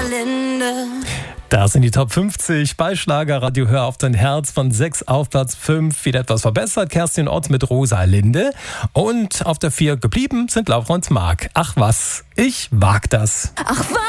Rosalinde. Das sind die Top 50 bei Schlagerradio Hör auf dein Herz, von 6 auf Platz 5. Wieder etwas verbessert. Kerstin Ott mit Rosalinde. Und auf der 4 geblieben sind Laura und Marc. Ach was, ich wag das. Ach was.